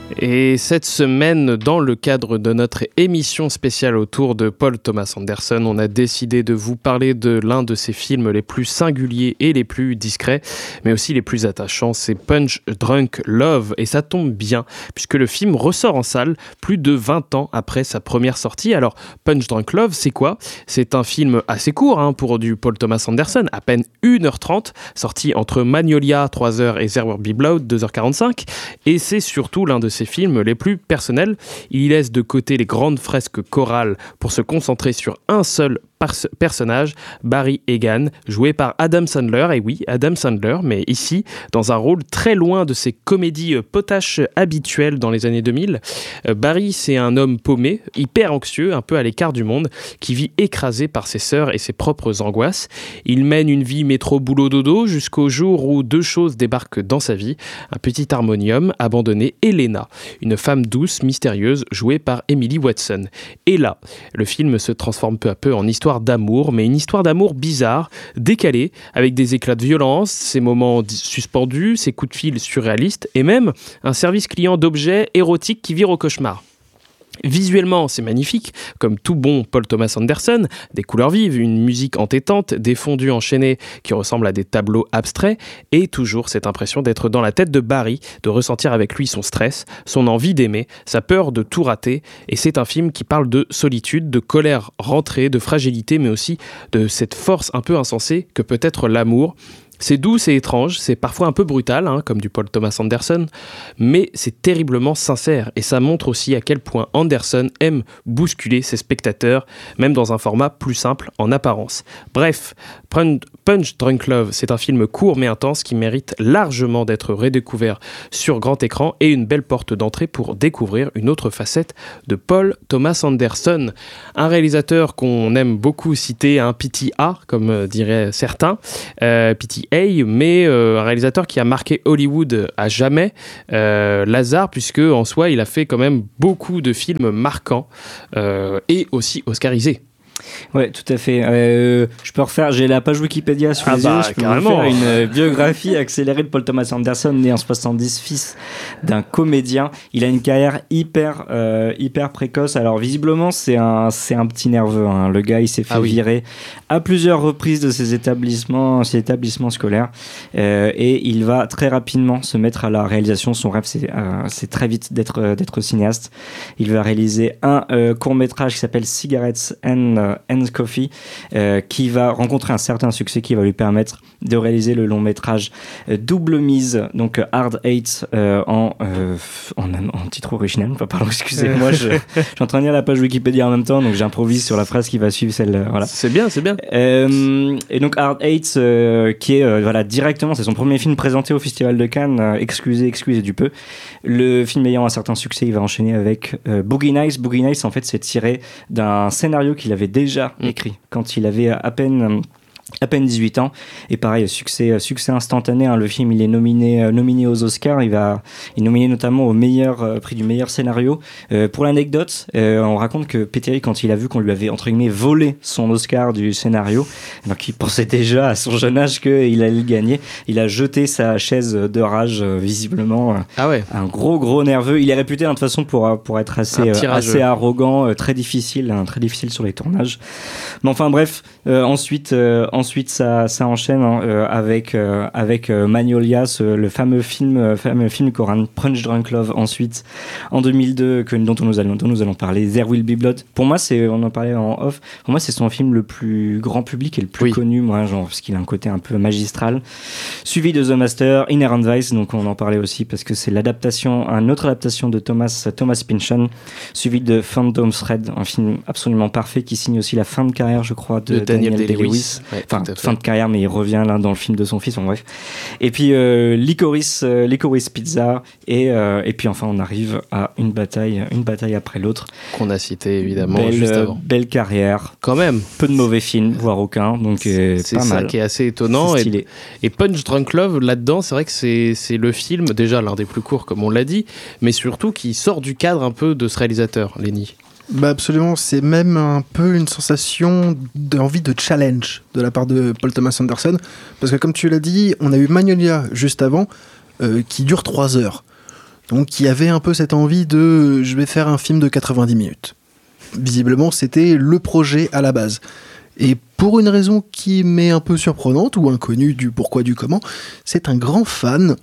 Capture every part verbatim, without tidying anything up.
Et cette semaine, dans le cadre de notre émission spéciale autour de Paul Thomas Anderson, on a décidé de vous parler de l'un de ses films les plus singuliers et les plus discrets, mais aussi les plus attachants, c'est Punch Drunk Love. Et ça tombe bien, puisque le film ressort en salle plus de vingt ans après sa première sortie. Alors, Punch Drunk Love, c'est quoi ? C'est un film assez court hein, pour du Paul Thomas Anderson, à peine une heure trente, sorti entre Magnolia, trois heures, et There Will Be Blood, deux heures quarante-cinq. Et c'est surtout l'un de ses films les plus personnels. Il laisse de côté les grandes fresques chorales pour se concentrer sur un seul pers- personnage, Barry Egan, joué par Adam Sandler. Et oui, Adam Sandler, mais ici, dans un rôle très loin de ses comédies potaches habituelles dans les années deux mille. Euh, Barry, c'est un homme paumé, hyper anxieux, un peu à l'écart du monde, qui vit écrasé par ses sœurs et ses propres angoisses. Il mène une vie métro-boulot-dodo jusqu'au jour où deux choses débarquent dans sa vie. Un petit harmonium abandonné et Lena, une femme douce, mystérieuse, jouée par Emily Watson. Et là, le film se transforme peu à peu en histoire d'amour, mais une histoire d'amour bizarre, décalée, avec des éclats de violence, ses moments suspendus, ses coups de fil surréalistes, et même un service client d'objets érotiques qui vire au cauchemar. Visuellement, c'est magnifique, comme tout bon Paul Thomas Anderson, des couleurs vives, une musique entêtante, des fondus enchaînés qui ressemblent à des tableaux abstraits, et toujours cette impression d'être dans la tête de Barry, de ressentir avec lui son stress, son envie d'aimer, sa peur de tout rater, et c'est un film qui parle de solitude, de colère rentrée, de fragilité, mais aussi de cette force un peu insensée que peut être l'amour. C'est doux, c'est étrange, c'est parfois un peu brutal, hein, comme du Paul Thomas Anderson, mais c'est terriblement sincère et ça montre aussi à quel point Anderson aime bousculer ses spectateurs, même dans un format plus simple en apparence. Bref, Punch Drunk Love, c'est un film court mais intense qui mérite largement d'être redécouvert sur grand écran et une belle porte d'entrée pour découvrir une autre facette de Paul Thomas Anderson. Un réalisateur qu'on aime beaucoup citer, un P T A, comme euh, diraient certains, euh, P T A, mais euh, un réalisateur qui a marqué Hollywood à jamais, euh, Lazare, puisque en soi il a fait quand même beaucoup de films marquants euh, et aussi oscarisés. Ouais, tout à fait. Euh, je peux refaire, j'ai la page Wikipédia sur ah les bah, yeux. Je peux carrément. vous faire une biographie accélérée de Paul Thomas Anderson, né en soixante-dix, fils d'un comédien. Il a une carrière hyper, euh, hyper précoce. Alors visiblement, c'est un, c'est un petit nerveux. Hein. Le gars, il s'est fait ah oui. virer à plusieurs reprises de ses établissements, ses établissements scolaires, euh, et il va très rapidement se mettre à la réalisation. Son rêve, c'est, euh, c'est très vite d'être, euh, d'être cinéaste. Il va réaliser un euh, court métrage qui s'appelle Cigarettes and and Coffee, euh, qui va rencontrer un certain succès qui va lui permettre de réaliser le long métrage euh, Double Mise, donc euh, Hard Eight euh, en, euh, en, en titre original. Pardon, excusez-moi, je, je suis en train de lire la page Wikipédia en même temps, donc j'improvise sur la phrase qui va suivre celle. Euh, voilà. C'est bien, c'est bien. Euh, et donc Hard Eight, euh, qui est euh, voilà directement, c'est son premier film présenté au Festival de Cannes. Euh, excusez, excusez du peu. Le film ayant un certain succès, il va enchaîner avec euh, Boogie Nights. Boogie Nights, en fait, c'est tiré d'un scénario qu'il avait déjà écrit quand il avait à peine à peine dix-huit ans, et pareil, succès, succès instantané, hein. Le film, il est nominé, euh, nominé aux Oscars, il va, il est nominé notamment au meilleur euh, prix du meilleur scénario. Euh, pour l'anecdote, euh, on raconte que Peter, quand il a vu qu'on lui avait, entre guillemets, volé son Oscar du scénario, donc il pensait déjà à son jeune âge qu'il allait le gagner, il a jeté sa chaise de rage, euh, visiblement, euh, ah ouais. un gros gros nerveux. Il est réputé, hein, de toute façon, pour, pour être assez, euh, assez arrogant, euh, très difficile, hein, très difficile sur les tournages. Mais enfin bref, euh, ensuite, euh, ensuite ça, ça enchaîne hein, euh, avec, euh, avec euh, Magnolia, ce, le fameux film, euh, fameux film coréen Punch Drunk Love. Ensuite, en deux mille deux, que, dont, nous allons, dont nous allons parler, There Will Be Blood. Pour moi, c'est, on en parlait en off, pour moi, c'est son film le plus grand public et le plus oui. connu, moi, genre, parce qu'il a un côté un peu magistral. Suivi de The Master, Inherent Vice, donc on en parlait aussi parce que c'est l'adaptation, une autre adaptation de Thomas, Thomas Pynchon, suivi de Phantom Thread, un film absolument parfait qui signe aussi la fin de carrière, je crois, de, de Daniel, Daniel Day-Lewis. Ouais, enfin, fin de carrière, mais il revient là dans le film de son fils, en bref. Et puis euh, Licorice, euh, Licorice Pizza, et euh, et puis enfin on arrive à une bataille, une bataille après l'autre. Qu'on a cité évidemment belle, juste avant. Belle carrière, quand même. Peu de mauvais films, voire aucun, donc euh, c'est pas ça mal. Qui est assez étonnant. Et, et Punch Drunk Love là-dedans, c'est vrai que c'est c'est le film déjà l'un des plus courts comme on l'a dit, mais surtout qui sort du cadre un peu de ce réalisateur, Lenny. Bah absolument, c'est même un peu une sensation d'envie de challenge de la part de Paul Thomas Anderson, parce que comme tu l'as dit, on a eu Magnolia juste avant, euh, qui dure trois heures. Donc il y avait un peu cette envie de je vais faire un film de quatre-vingt-dix minutes. Visiblement, c'était le projet à la base. Et pour une raison qui m'est un peu surprenante ou inconnue du pourquoi du comment, c'est un grand fan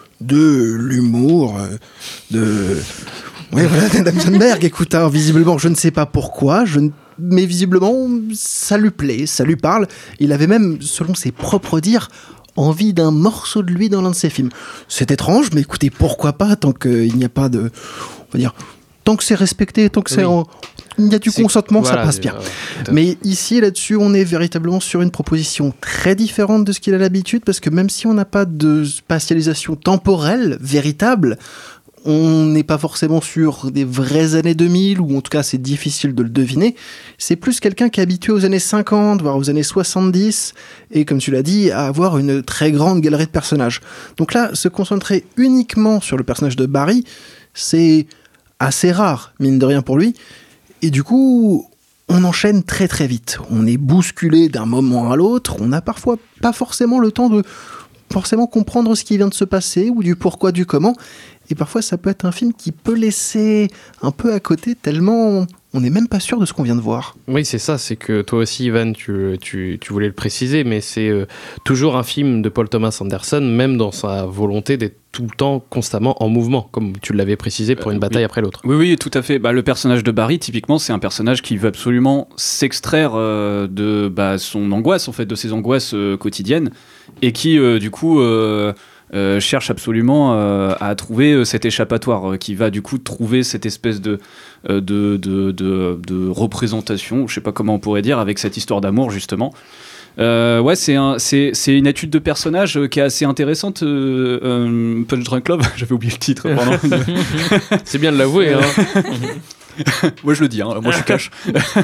de l'humour, de... Ouais, voilà, d'Adam Sandberg. Écoute, hein, visiblement, je ne sais pas pourquoi, je ne... mais visiblement, ça lui plaît, ça lui parle. Il avait même, selon ses propres dires, envie d'un morceau de lui dans l'un de ses films. C'est étrange, mais écoutez, pourquoi pas, tant qu'il n'y a pas de... On va dire... Tant que c'est respecté, tant que c'est... Oui. En... Il y a du c'est... consentement, voilà, ça passe bien. Euh, mais ici, là-dessus, on est véritablement sur une proposition très différente de ce qu'il a l'habitude, parce que même si on n'a pas de spatialisation temporelle véritable, on n'est pas forcément sur des vraies années deux mille, ou en tout cas c'est difficile de le deviner. C'est plus quelqu'un qui est habitué aux années cinquante, voire aux années soixante-dix, et comme tu l'as dit, à avoir une très grande galerie de personnages. Donc là, se concentrer uniquement sur le personnage de Barry, c'est assez rare, mine de rien pour lui, et du coup, on enchaîne très très vite. On est bousculé d'un moment à l'autre, on n'a parfois pas forcément le temps de forcément comprendre ce qui vient de se passer, ou du pourquoi, du comment. Et parfois, ça peut être un film qui peut laisser un peu à côté, tellement on n'est même pas sûr de ce qu'on vient de voir. Oui, c'est ça, c'est que toi aussi, Ivan, tu, tu, tu voulais le préciser, mais c'est euh, toujours un film de Paul Thomas Anderson, même dans sa volonté d'être tout le temps, constamment en mouvement, comme tu l'avais précisé pour une bataille oui. après l'autre. Oui, oui, tout à fait. Bah, le personnage de Barry, typiquement, c'est un personnage qui veut absolument s'extraire euh, de bah, son angoisse, en fait, de ses angoisses euh, quotidiennes, et qui, euh, du coup... Euh, Euh, cherche absolument euh, à trouver euh, cet échappatoire, euh, qui va du coup trouver cette espèce de, euh, de, de, de, de représentation, je sais pas comment on pourrait dire, avec cette histoire d'amour justement. Euh, ouais, c'est, un, c'est, c'est une étude de personnage euh, qui est assez intéressante. Euh, euh, Punch Drunk Love, j'avais oublié le titre. Pardon. C'est bien de l'avouer. Hein. Moi je le dis, hein. Moi je suis cash.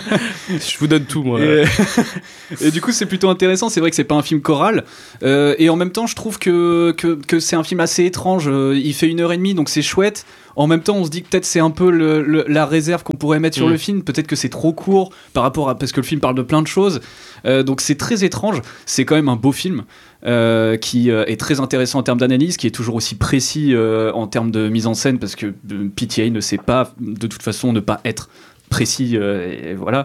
Je vous donne tout, moi. Et, et du coup c'est plutôt intéressant, c'est vrai que c'est pas un film choral, euh, et en même temps je trouve que, que, que c'est un film assez étrange. Il fait une heure et demie, donc c'est chouette. En même temps on se dit que peut-être c'est un peu le, le, la réserve qu'on pourrait mettre sur mmh. le film, peut-être que c'est trop court par rapport à... parce que le film parle de plein de choses, euh, donc c'est très étrange. C'est quand même un beau film. Euh, qui euh, est très intéressant en termes d'analyse, qui est toujours aussi précis euh, en termes de mise en scène, parce que euh, P T A ne sait pas de toute façon ne pas être précis, euh, et voilà.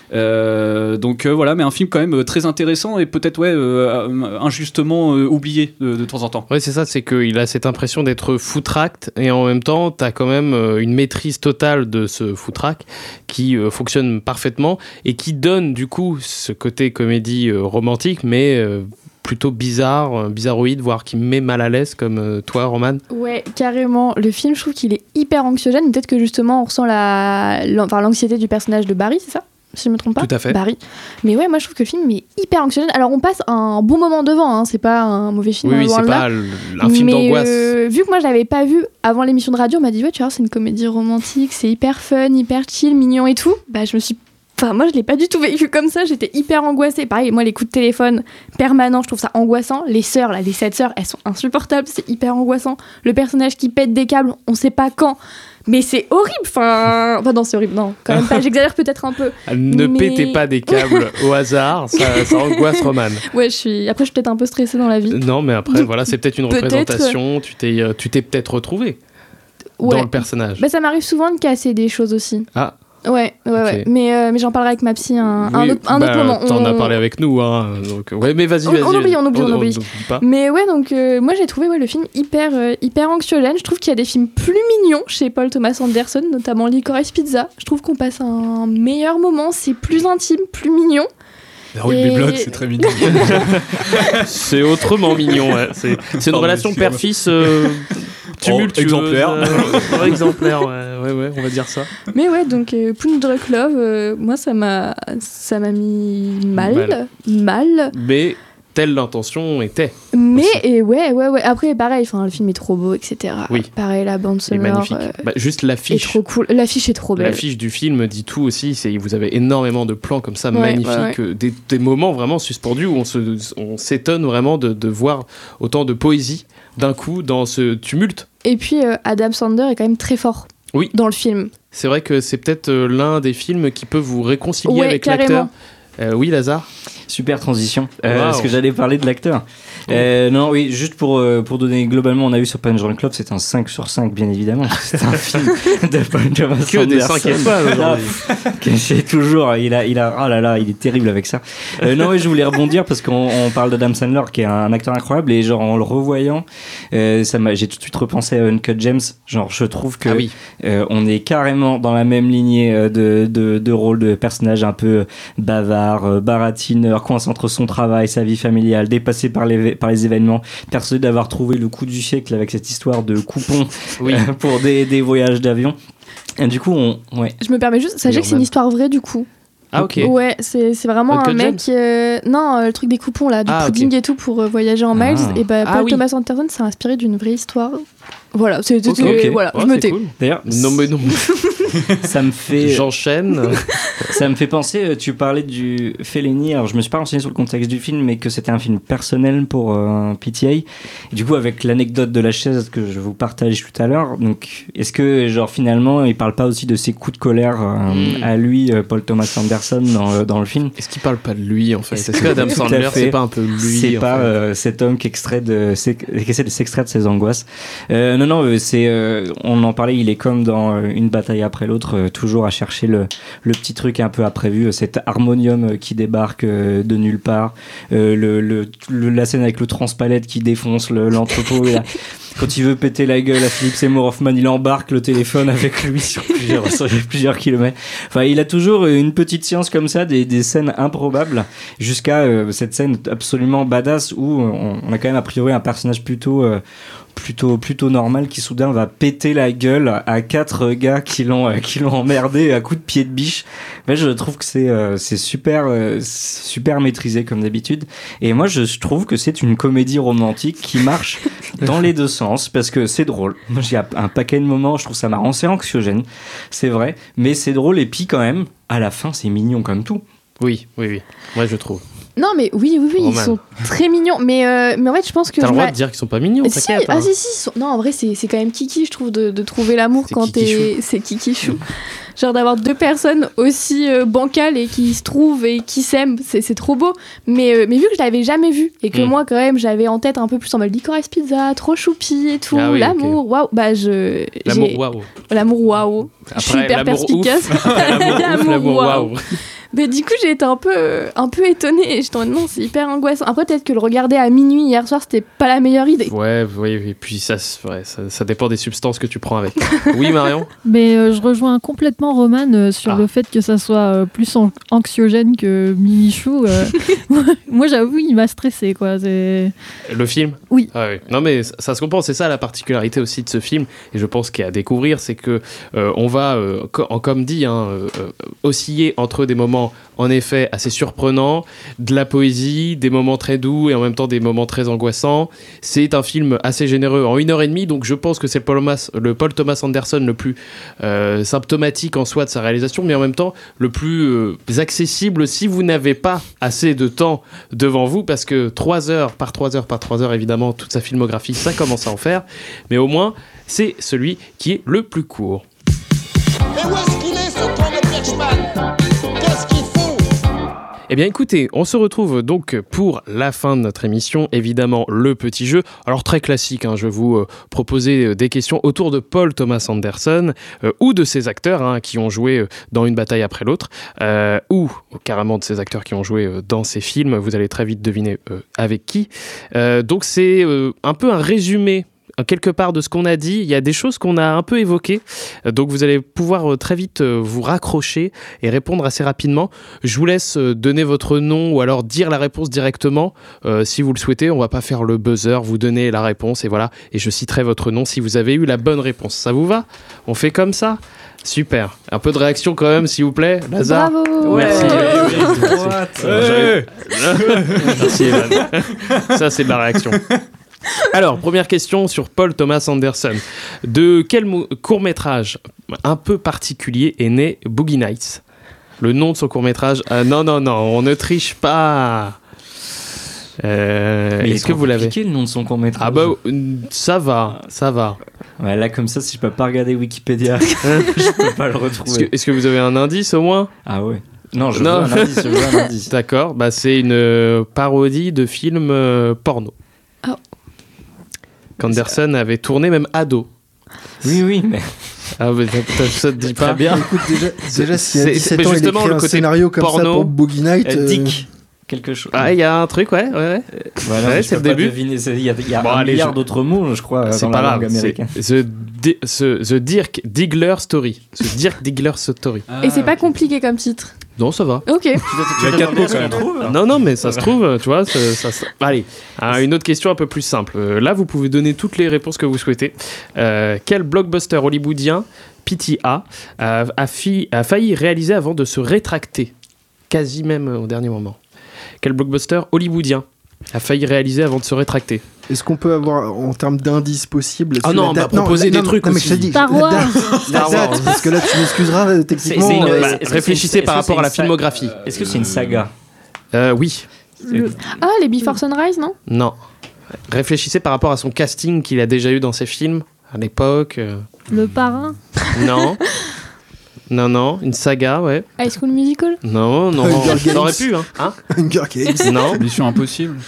Euh, donc euh, voilà, mais un film quand même euh, très intéressant, et peut-être ouais euh, injustement euh, oublié de, de temps en temps. Ouais, c'est ça, c'est qu'il a cette impression d'être foutraque, et en même temps t'as quand même euh, une maîtrise totale de ce foutraque qui euh, fonctionne parfaitement et qui donne du coup ce côté comédie euh, romantique, mais euh, plutôt bizarre, bizarroïde, voire qui me met mal à l'aise, comme euh, toi, Romane. Ouais, carrément. Le film, je trouve qu'il est hyper anxiogène. Peut-être que justement, on ressent la... l'an... Enfin, l'anxiété du personnage de Barry, c'est ça ? Si je me trompe pas. Tout à fait. Barry. Mais ouais, moi je trouve que le film est hyper anxiogène. Alors on passe un bon moment devant, hein. C'est pas un mauvais film. Oui, oui c'est pas l- un film mais d'angoisse. Euh, vu que moi je l'avais pas vu avant l'émission de radio, on m'a dit ouais, tu vois, c'est une comédie romantique, c'est hyper fun, hyper chill, mignon et tout. Bah je me suis Enfin, moi, je l'ai pas du tout vécu comme ça. J'étais hyper angoissée. Pareil, moi, les coups de téléphone permanents, je trouve ça angoissant. Les sœurs, là, les sept sœurs, elles sont insupportables. C'est hyper angoissant. Le personnage qui pète des câbles, on sait pas quand. Mais c'est horrible. Enfin, enfin non, c'est horrible. Non, quand même pas. J'exagère peut-être un peu. Ne mais... pétez pas des câbles au hasard. Ça, ça angoisse Romane. Ouais, je suis. Après, je suis peut-être un peu stressée dans la vie. Non, mais après, Donc, voilà, c'est peut-être une peut-être... représentation. Tu t'es, tu t'es peut-être retrouvée ouais. dans le personnage. Bah, ça m'arrive souvent de casser des choses aussi. Ah. Ouais, ouais, okay. ouais. Mais, euh, mais j'en parlerai avec ma psy un, oui, un, autre, un bah, autre moment. T'en on... as parlé avec nous, hein. Donc, ouais, mais vas-y, on, vas-y. On oublie, on oublie, on, on oublie. On, on pas. Mais ouais, donc euh, moi j'ai trouvé ouais, le film hyper, euh, hyper anxiogène. Je trouve qu'il y a des films plus mignons chez Paul Thomas Anderson, notamment Licorice Pizza. Je trouve qu'on passe un meilleur moment, c'est plus intime, plus mignon. Harold et... Blood, c'est très mignon. C'est autrement mignon, ouais. C'est, c'est une oh, relation père-fils euh, tumultueuse. Oh, exemplaire. Euh, exemplaire, ouais, ouais, ouais, on va dire ça. Mais ouais, donc euh, Punch Drunk Love, euh, moi ça m'a, ça m'a mis mal, mal. mal. Mais telle l'intention était. Mais et ouais, ouais, ouais. Après, pareil, enfin, le film est trop beau, et cetera. Oui. Pareil, la bande sonore. C'est magnifique. Euh, bah, juste l'affiche. Est trop cool. L'affiche est trop belle. L'affiche du film dit tout aussi. C'est, vous avez énormément de plans comme ça, ouais, magnifiques, ouais, ouais. Des, des moments vraiment suspendus où on, se, on s'étonne vraiment de, de voir autant de poésie d'un coup dans ce tumulte. Et puis, euh, Adam Sandler est quand même très fort. Oui. Dans le film. C'est vrai que c'est peut-être euh, l'un des films qui peut vous réconcilier ouais, avec carrément. l'acteur. Euh, oui, Lazare. Super transition, euh, wow. parce que j'allais parler de l'acteur. Euh, non, oui, juste pour, euh, pour donner globalement, on a vu sur Punch Drunk Love, c'est un cinq sur cinq, bien évidemment. C'est un film de Paul Thomas Anderson. Que des cinq étoiles aujourd'hui. J'ai toujours, il a, il a, oh là là, il est terrible avec ça. Euh, non, oui, je voulais rebondir parce qu'on on parle d'Adam Sandler, qui est un acteur incroyable, et genre en le revoyant, euh, ça m'a, j'ai tout de suite repensé à Uncut James. Genre, je trouve que ah oui. euh, on est carrément dans la même lignée de, de, de rôle de personnage un peu bavard, baratineur, coincé entre son travail, sa vie familiale, dépassé par les, par les événements, persuadé d'avoir trouvé le coup du siècle avec cette histoire de coupons oui. euh, pour des, des voyages d'avion. Et du coup, on, ouais. Je me permets juste, sachez que c'est une histoire vraie du coup. Ah ok. Ouais, c'est, c'est vraiment Uncle un mec. Euh, non, euh, le truc des coupons là, du ah, pudding okay. et tout pour euh, voyager en miles. Ah. Et bah, Paul ah, oui. Thomas Anderson s'est inspiré d'une vraie histoire. Voilà, c'est, okay, okay. voilà, oh, je me tais. Cool. D'ailleurs, non mais non. ça me fait. J'enchaîne. Ça me fait penser. Tu parlais du Fellini. Alors, je me suis pas renseigné sur le contexte du film, mais que c'était un film personnel pour euh, P T A. Et du coup, avec l'anecdote de la chaise que je vous partage tout à l'heure. Donc, est-ce que genre finalement, il parle pas aussi de ses coups de colère euh, mm. à lui, euh, Paul Thomas Anderson, dans, dans le film? Est-ce qu'il parle pas de lui en fait? Est-ce que Adam Sandler, c'est pas un peu lui? C'est pas euh, cet homme qui extrait de, qui essaie de s'extraire de ses angoisses. Euh, non, non, c'est. Euh, on en parlait. Il est comme dans euh, Une bataille après l'autre, euh, toujours à chercher le, le petit truc un peu imprévu, cet harmonium qui débarque euh, de nulle part, euh, le, le, le, la scène avec le transpalette qui défonce le, l'entrepôt. Et là, quand il veut péter la gueule à Philip Seymour Hoffman, il embarque le téléphone avec lui sur plusieurs, sur plusieurs kilomètres. Enfin, il a toujours une petite science comme ça, des, des scènes improbables, jusqu'à euh, cette scène absolument badass où on, on a quand même a priori un personnage plutôt... Euh, plutôt plutôt normal qui soudain va péter la gueule à quatre gars qui l'ont euh, qui l'ont emmerdé à coups de pied de biche. Mais je trouve que c'est euh, c'est super euh, super maîtrisé comme d'habitude, et moi je trouve que c'est une comédie romantique qui marche dans les deux sens parce que c'est drôle. Moi j'ai un paquet de moments, je trouve ça marrant, c'est anxiogène, c'est vrai, mais c'est drôle, et puis quand même à la fin c'est mignon comme tout. Oui, oui, oui. Moi je trouve. Non mais oui oui oui Roman. Ils sont très mignons, mais euh, mais en fait je pense que t'as je le droit m'a... de dire qu'ils sont pas mignons, si, t'inquiète, ah hein. si si sont... non en vrai c'est c'est quand même kiki, je trouve, de, de trouver l'amour c'est quand t'es c'est kiki chou. Genre d'avoir deux personnes aussi euh, bancales et qui se trouvent et qui s'aiment, c'est c'est trop beau, mais euh, mais vu que je l'avais jamais vu et que mm. moi quand même j'avais en tête un peu plus en mode licorice pizza, trop choupi et tout, ah oui, l'amour waouh, okay. Bah je l'amour j'ai... waouh l'amour waouh je suis hyper perspicace. L'amour waouh. Mais du coup, j'ai été un peu, un peu étonnée. Et j'étais en mode, non, c'est hyper angoissant. Après, peut-être que le regarder à minuit hier soir, c'était pas la meilleure idée. Ouais, oui, et puis ça, ouais, ça, ça dépend des substances que tu prends avec. Oui, Marion ? Mais euh, je rejoins complètement Roman euh, sur ah. le fait que ça soit euh, plus an- anxiogène que Mimichou. Euh, moi, j'avoue, il m'a stressé, quoi. C'est... Le film ? Oui. Ah, oui. Non, mais ça, ça se comprend. C'est ça la particularité aussi de ce film. Et je pense qu'il y a à découvrir, c'est que euh, on va, euh, co- comme dit, hein, euh, osciller entre des moments en effet assez surprenant, de la poésie, des moments très doux et en même temps des moments très angoissants. C'est un film assez généreux en une heure et demie, donc je pense que c'est le Paul Thomas, le Paul Thomas Anderson le plus euh, symptomatique en soi de sa réalisation, mais en même temps le plus euh, accessible si vous n'avez pas assez de temps devant vous, parce que trois heures par trois heures par trois heures, évidemment, toute sa filmographie, ça commence à en faire, mais au moins, c'est celui qui est le plus court. Mais où est-ce qu'il est, ce temps de Birchman ? Qu'est-ce qu'il fout ? Eh bien écoutez, on se retrouve donc pour la fin de notre émission, évidemment le petit jeu. Alors très classique, hein, je vais vous euh, proposer des questions autour de Paul Thomas Anderson euh, ou de ses acteurs hein, qui ont joué euh, dans Une bataille après l'autre, euh, ou carrément de ces acteurs qui ont joué euh, dans ces films. Vous allez très vite deviner euh, avec qui. Euh, donc c'est euh, un peu un résumé quelque part de ce qu'on a dit. Il y a des choses qu'on a un peu évoquées, donc vous allez pouvoir très vite vous raccrocher et répondre assez rapidement. Je vous laisse donner votre nom ou alors dire la réponse directement euh, si vous le souhaitez. On va pas faire le buzzer, vous donnez la réponse et voilà, et je citerai votre nom si vous avez eu la bonne réponse. Ça vous va ? On fait comme ça ? Super. Un peu de réaction quand même, s'il vous plaît. Lazare. Bravo. Merci. Ouais. Merci Evan. Ça c'est ma réaction. Alors, première question sur Paul Thomas Anderson. De quel mo- court-métrage un peu particulier est né Boogie Nights ? Le nom de son court-métrage ? euh, Non, non, non, on ne triche pas. Euh, Mais est-ce que vous l'avez ? le nom de son court-métrage ? Ah bah, ça va, ça va. Ouais, là, comme ça, si je peux pas regarder Wikipédia, je peux pas le retrouver. Est-ce que, est-ce que vous avez un indice au moins ? Ah ouais. Non, je Non. veux un indice. Je veux un indice. D'accord, bah c'est une euh, parodie de film euh, porno. Oh. Qu'Anderson avait tourné même ado. Oui, oui, mais. Ah, mais ça te dit pas. Très bien. Écoute, déjà, déjà si à C'est- dix-sept mais ans il justement, écrit le un côté scénario comme porno, ça pour Boogie Night, Euh, euh, Dick, quelque chose. Ah, il y a un truc, ouais, ouais. ouais. Voilà, Ouais, je c'est peux le pas début. deviner, c'est- Il y a, il y a Bon, un allez, milliard je- d'autres mots, je crois, C'est dans pas la grave. langue C'est américaine. The, Di- the, the Dirk Diggler Story. The Dirk Diggler Story. Et c'est pas compliqué comme titre. Non, ça va. Ok. Tu Il y a te quatre demandais mots, ce quand qu'on même. trouve Non, non, mais ça se trouve, tu vois. Ça, ça, ça- Allez, hein, une autre question un peu plus simple. Euh, Là, vous pouvez donner toutes les réponses que vous souhaitez. Euh, quel blockbuster hollywoodien P T A a, a, fi- a failli réaliser avant de se rétracter, quasi même au dernier moment? Quel blockbuster hollywoodien a failli réaliser avant de se rétracter? est-ce qu'on peut avoir en termes d'indices possibles Ah sur non, la on m'a date- proposé non, des non, trucs non, mais aussi. je t'ai dit, Star la Wars. date, la Star date, Wars. parce que là tu m'excuseras euh, techniquement. C'est une- euh, Bah, est-ce que réfléchissez c'est- par est-ce que rapport à la c'est une filmographie. Est-ce que c'est une saga Euh, oui. Le- Ah, les Before Sunrise, non? Non. Réfléchissez par rapport à son casting qu'il a déjà eu dans ses films à l'époque. euh, Le parrain. Non. Non, non. Une saga, ouais. High School Musical? Non, non. Hunger Ça aurait Games. pu, hein. Hein Hunger Games. Non. Mission Impossible.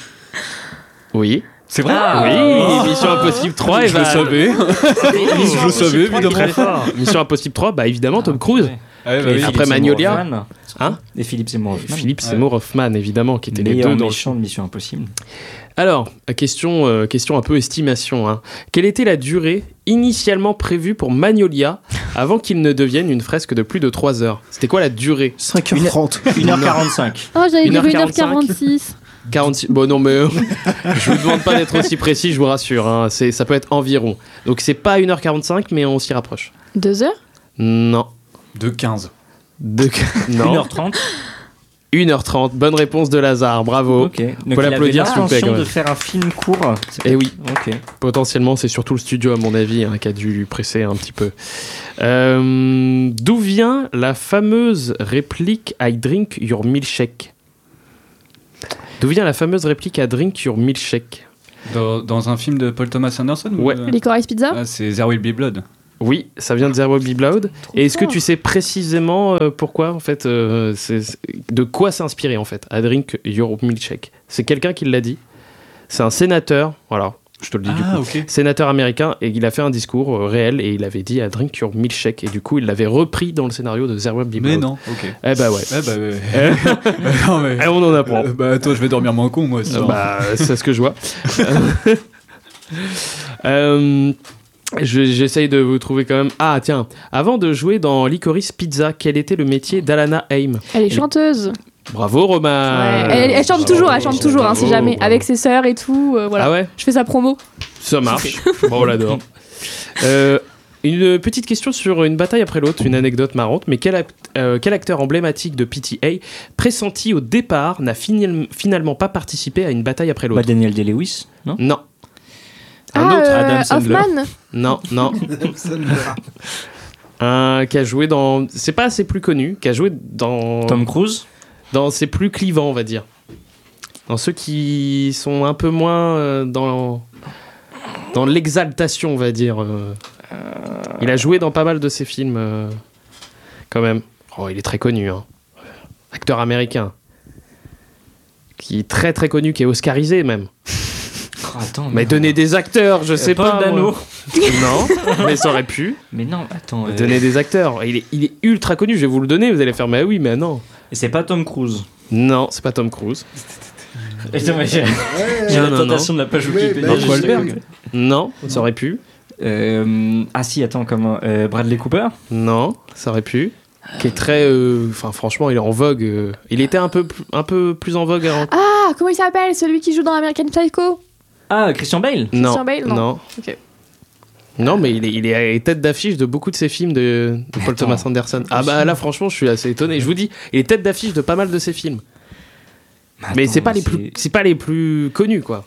Oui. C'est vrai Ah, oui. Mission Impossible trois, Je le Evan. savais. Je le savais, évidemment. Très fort. Mission Impossible trois, bah évidemment, Tom Cruise. Ah ouais, bah Et oui. après Magnolia. Hein Et Philippe Seymour Hoffman. Philippe Seymour Hoffman, évidemment, qui étaient les Meilleur deux dans le méchant de Mission Impossible. Alors, question, euh, question un peu estimation. Hein. Quelle était la durée initialement prévue pour Magnolia avant qu'il ne devienne une fresque de plus de trois heures? C'était quoi la durée? cinq heures trente. une heure quarante-cinq. Oh, j'allais dire une heure quarante-cinq. une heure quarante-six. quarante-six. Bon, non, mais euh, je vous demande pas d'être aussi précis, je vous rassure. Hein. C'est, ça peut être environ. Donc, c'est pas une heure quarante-cinq, mais on s'y rapproche. Deux heures? Non. De quinze. De... non. une heure trente. une heure trente. Bonne réponse de Lazare, bravo. Ok. Donc Faut il l'applaudir, avait s'il vous plaît, l'intention quand de même. faire un film court. Eh oui. Ok. Potentiellement, c'est surtout le studio, à mon avis, hein, qui a dû lui presser un petit peu. Euh, d'où vient la fameuse réplique I drink your milkshake? D'où vient la fameuse réplique I drink your milkshake? Dans, dans un film de Paul Thomas Anderson ou Ouais. de- Licorice Pizza? Ah, c'est There Will Be Blood. Oui, ça vient de There Will Be Blood. Et est-ce que fort. tu sais précisément euh, pourquoi, en fait, euh, c'est, c'est- de quoi c'est inspiré, en fait, I drink your milkshake? C'est quelqu'un qui l'a dit. C'est un sénateur, voilà, je te le dis du coup. Ah, ok. Sénateur américain, et il a fait un discours euh, réel et il avait dit I drink your milkshake, et du coup il l'avait repris dans le scénario de There Will Be Blood. Mais non, ok. Eh bah ouais. Eh bah, ouais. Eh, non, mais... eh, on en apprend. Euh, bah, attends, je vais dormir moins con, moi. ce Euh, soir. bah c'est ce que je vois. Euh, je- j'essaye de vous trouver quand même. Ah tiens, avant de jouer dans Licorice Pizza, quel était le métier d'Alana Haim? Elle est chanteuse. Bravo Romain. Ouais. Elle, elle chante Bravo, toujours, elle chante toujours, hein, si bravo, jamais. bravo. Avec ses sœurs et tout, euh, voilà. Ah ouais, Je fais sa promo. ça marche. Bon, on l'adore. Euh, une petite question sur une bataille après l'autre, une anecdote marrante, mais quel, act- euh, quel acteur emblématique de P T A, pressenti au départ, n'a fini- finalement pas participé à une bataille après Bah, l'autre? Daniel Day-Lewis, non Non. Un Ah, autre euh, Adam Sandler. Hoffman. Non, non. Un qui a joué dans... C'est pas assez plus connu, qui a joué dans... Tom Cruise. Dans ses plus clivants, on va dire. Dans ceux qui sont un peu moins euh, dans... Dans l'exaltation, on va dire. euh. Il a joué dans pas mal de ses films, euh, quand même. Oh, il est très connu, hein. Acteur américain. Qui est très très connu, qui est oscarisé même. Oh, attends. Mais donnez des acteurs, je sais Paul pas. Dano. moi. Non, mais ça aurait pu. Mais non, attends. euh, Donnez des acteurs. Il est, il est ultra connu, je vais vous le donner, vous allez faire, mais oui, mais non. Et c'est pas Tom Cruise. Non, c'est pas Tom Cruise. Attends, mais j'ai j'ai Non, la non, tentation de la page Ouais, Wikipédia. bah, je sais Wahlberg. que- Non, ça aurait pu. Euh, ah si, attends, comment euh, Bradley Cooper. Non, ça aurait pu. Qui est très... euh, Enfin, franchement, il est en vogue. euh. Il était un peu, plus- un peu plus en vogue avant. Ah, comment il s'appelle? Celui qui joue dans American Psycho? Ah, Christian Bale. Non, Christian Bale, non. non. Ok. Non, mais il est, il est tête d'affiche de beaucoup de ses films de, de Paul Attends. Thomas Anderson. Ah bah là, franchement, je suis assez étonné. Je vous dis, il est tête d'affiche de pas mal de ses films. Mais Attends, c'est pas les plus, c'est pas les plus connus, quoi.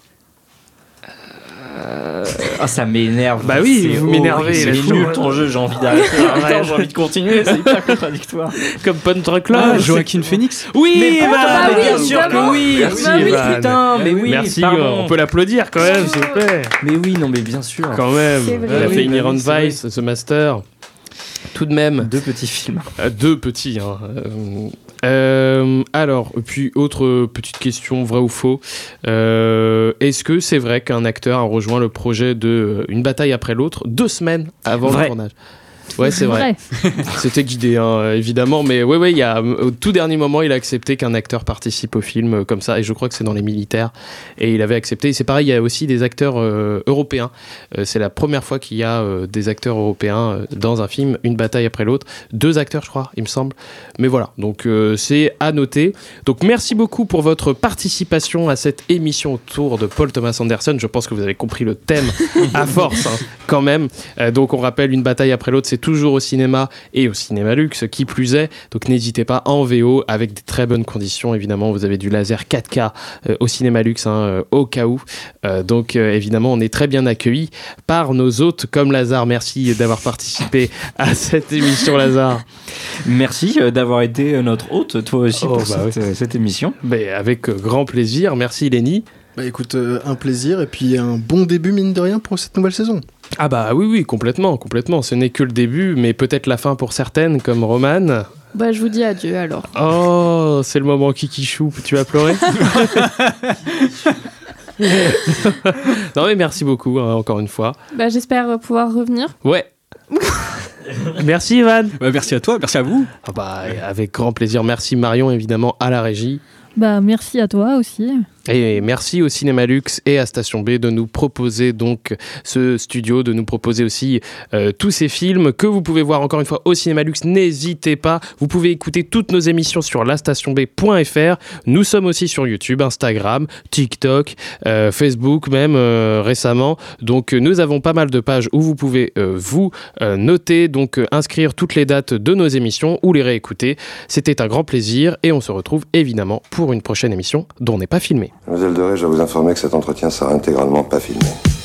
Ah, ça m'énerve. Bah oui, C'est vous m'énervez, horrible, là, C'est je nul suis- ton jeu, j'ai envie d'arrêter. En même temps, j'ai envie de continuer, c'est hyper contradictoire. Comme Punch Drunk Ah, Love. Joaquin Phoenix. Oui, Mais Evan, bah oui, bien bien sûr sûr que que oui. Merci, Merci, oui, Evan. putain, mais oui, Merci, pardon. on peut l'applaudir quand même, s'il vous plaît. Mais oui, non, mais bien sûr. Quand même. C'est vrai. Il a Oui, fait bah Inherent oui, c'est Vice, The Master. Tout de même, Deux petits films. euh, deux petits. Hein. Euh, Euh, alors, puis autre petite question, vrai ou faux. Euh, est-ce que c'est vrai qu'un acteur a rejoint le projet de Une bataille après l'autre deux semaines avant vrai. le tournage? Ouais, c'est vrai. vrai. C'était guidé, hein, évidemment, mais ouais, ouais, il y a au tout dernier moment, il a accepté qu'un acteur participe au film euh, comme ça, et je crois que c'est dans les militaires, et il avait accepté. Et c'est pareil, il y a aussi des acteurs euh, européens. Euh, c'est la première fois qu'il y a euh, des acteurs européens euh, dans un film, Une bataille après l'autre. Deux acteurs, je crois, il me semble. Mais voilà, donc euh, c'est à noter. Donc merci beaucoup pour votre participation à cette émission autour de Paul Thomas Anderson. Je pense que vous avez compris le thème à force, hein, quand même. Euh, donc on rappelle, Une bataille après l'autre, c'est toujours au cinéma et au cinéma luxe, qui plus est. Donc n'hésitez pas, en V O, avec des très bonnes conditions. Évidemment, vous avez du laser quatre K euh, au cinéma luxe, hein, euh, au cas où. Euh, donc euh, évidemment, on est très bien accueillis par nos hôtes comme Lazare. Merci d'avoir participé à cette émission, Lazare. Merci euh, d'avoir été notre hôte, toi aussi, oh, pour bah, cette, ouais. cette émission. Bah, avec euh, grand plaisir. Merci, Lenny. Bah écoute, euh, un plaisir et puis un bon début, mine de rien, pour cette nouvelle saison. Ah bah oui, oui, complètement, complètement. Ce n'est que le début, mais peut-être la fin pour certaines, comme Romane. Bah je vous dis adieu alors. Oh, c'est le moment Kikichou, tu vas pleurer? Non mais merci beaucoup, hein, encore une fois. Bah j'espère pouvoir revenir. Ouais. Merci Ivan. Bah, merci à toi, merci à vous. Ah bah, avec grand plaisir. Merci Marion, évidemment, à la régie. Bah merci à toi aussi. Et merci au Cinéma Luxe et à Station B de nous proposer donc ce studio, de nous proposer aussi euh, tous ces films que vous pouvez voir encore une fois au Cinéma Luxe. N'hésitez pas, vous pouvez écouter toutes nos émissions sur la station b point f r. Nous sommes aussi sur YouTube, Instagram, TikTok, euh, Facebook même euh, récemment. Donc nous avons pas mal de pages où vous pouvez euh, vous euh, noter, donc euh, inscrire toutes les dates de nos émissions ou les réécouter. C'était un grand plaisir et on se retrouve évidemment pour une prochaine émission dont on n'est pas filmé. Mademoiselle Doré, je dois vous informer que cet entretien sera intégralement pas filmé.